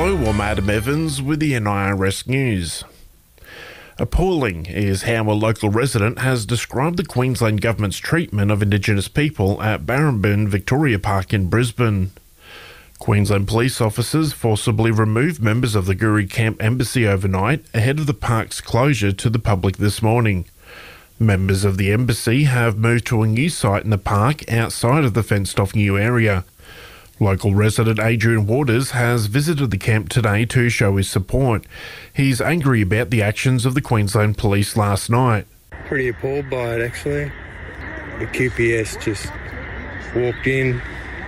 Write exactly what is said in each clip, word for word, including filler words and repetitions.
Hello, I'm Adam Evans with the N I R S News. Appalling is how a local resident has described the Queensland Government's treatment of Indigenous people at Barrambin Victoria Park in Brisbane. Queensland police officers forcibly removed members of the Guri Camp Embassy overnight ahead of the park's closure to the public this morning. Members of the embassy have moved to a new site in the park outside of the fenced-off new area. Local resident Adrian Waters has visited the camp today to show his support. He's angry about the actions of the Queensland Police last night. Pretty appalled by it, actually. The Q P S just walked in,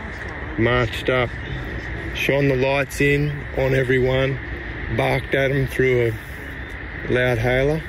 marched up, shone the lights in on everyone, barked at them through a loud hailer,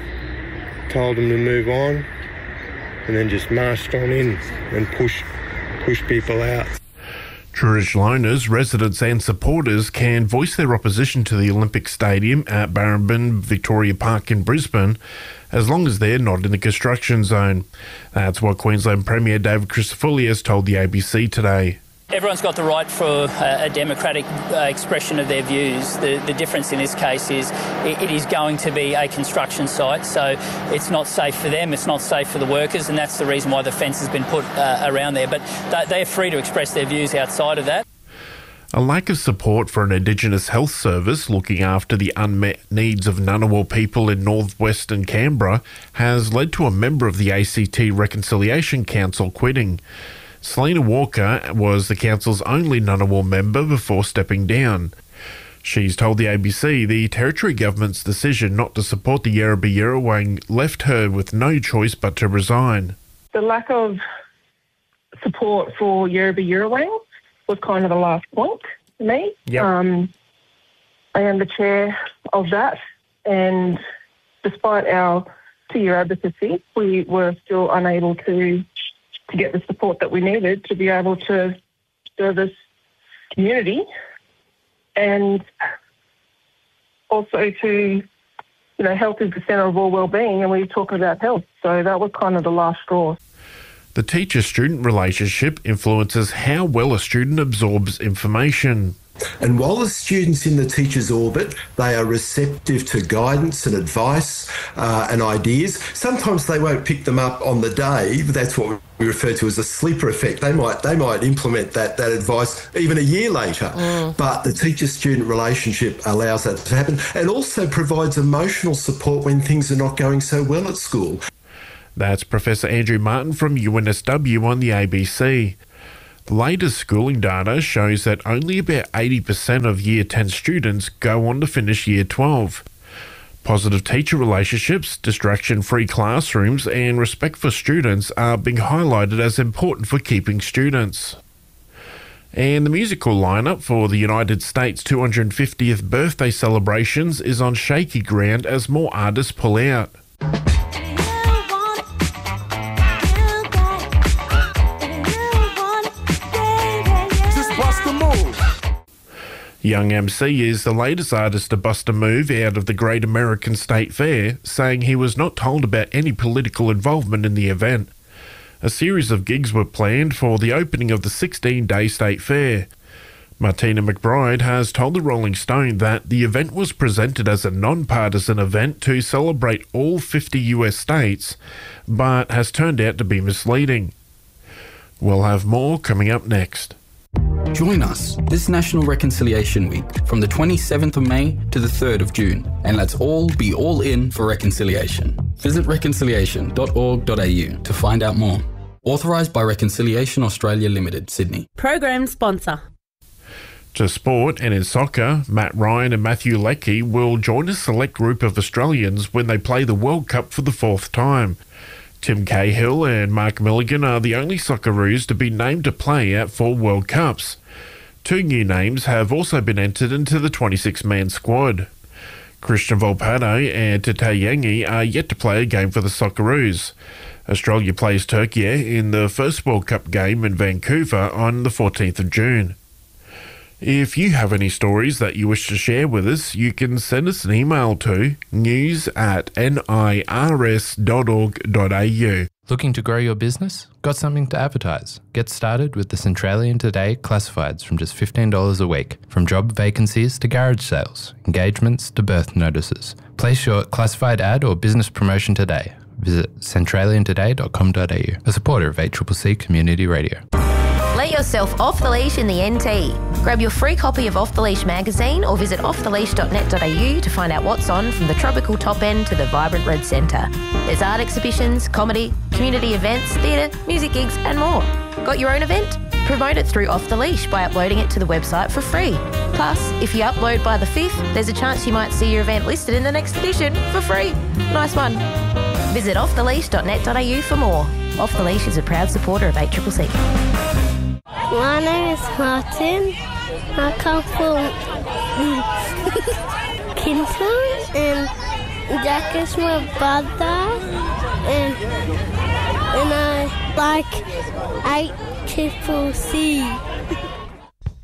told them to move on, and then just marched on in and pushed, pushed people out. Traditional owners, residents and supporters can voice their opposition to the Olympic Stadium at Barrambin Victoria Park in Brisbane as long as they're not in the construction zone. That's what Queensland Premier David Crisafulli told the A B C today. Everyone's got the right for a, a democratic uh, expression of their views. The, the difference in this case is it, it is going to be a construction site, so it's not safe for them, it's not safe for the workers, and that's the reason why the fence has been put uh, around there. But they, they're free to express their views outside of that. A lack of support for an Indigenous health service looking after the unmet needs of Ngunnawal people in northwestern Canberra has led to a member of the A C T Reconciliation Council quitting. Selena Walker was the council's only Ngunnawal member before stepping down. She's told the A B C the Territory Government's decision not to support the Yerrabee Yerrawang left her with no choice but to resign. The lack of support for Yerrabee Yerrawang was kind of the last point for me. Yep. Um, I am the chair of that, and despite our two-year advocacy, we were still unable to to get the support that we needed to be able to service community and also to, you know, health is the centre of all well-being, and we're talking about health. So that was kind of the last straw. The teacher-student relationship influences how well a student absorbs information. And while the students in the teacher's orbit, they are receptive to guidance and advice uh, and ideas. Sometimes they won't pick them up on the day. That's what we refer to as a sleeper effect. They might they might implement that, that advice even a year later. Mm. But the teacher-student relationship allows that to happen and also provides emotional support when things are not going so well at school. That's Professor Andrew Martin from U N S W on the A B C. The latest schooling data shows that only about eighty percent of Year ten students go on to finish Year twelve. Positive teacher relationships, distraction-free classrooms and respect for students are being highlighted as important for keeping students. And the musical lineup for the United States two hundred fiftieth birthday celebrations is on shaky ground as more artists pull out. Young M C is the latest artist to bust a move out of the Great American State Fair, saying he was not told about any political involvement in the event. A series of gigs were planned for the opening of the sixteen-day state fair. Martina McBride has told the Rolling Stone that the event was presented as a non-partisan event to celebrate all fifty U S states, but has turned out to be misleading. We'll have more coming up next. Join us this National Reconciliation Week from the twenty-seventh of May to the third of June, and let's all be all in for reconciliation. Visit reconciliation dot org dot a u to find out more. Authorised by Reconciliation Australia Limited, Sydney. Program sponsor. To sport, and in soccer, Matt Ryan and Matthew Leckie will join a select group of Australians when they play the World Cup for the fourth time. Tim Cahill and Mark Milligan are the only Socceroos to be named to play at four World Cups. Two new names have also been entered into the twenty-six man squad. Christian Volpato and Tete Yengi are yet to play a game for the Socceroos. Australia plays Turkey in the first World Cup game in Vancouver on the fourteenth of June. If you have any stories that you wish to share with us, you can send us an email to news at nirs dot org dot a u. Looking to grow your business? Got something to advertise? Get started with the Centralian Today Classifieds from just fifteen dollars a week. From job vacancies to garage sales, engagements to birth notices. Place your classified ad or business promotion today. Visit centralian today dot com dot a u, a supporter of eight C C C Community Radio. Let yourself off the leash in the N T. Grab your free copy of Off the Leash magazine or visit off the leash dot net dot a u to find out what's on from the tropical top end to the vibrant Red Centre. There's art exhibitions, comedy, community events, theatre, music gigs and more. Got your own event? Promote it through Off the Leash by uploading it to the website for free. Plus, if you upload by the fifth, there's a chance you might see your event listed in the next edition for free. Nice one. Visit off the leash dot net dot a u for more. Off the Leash is a proud supporter of eight C C C. My name is Martin. I come from Kinton and Jack is my brother and and I like eight C C C.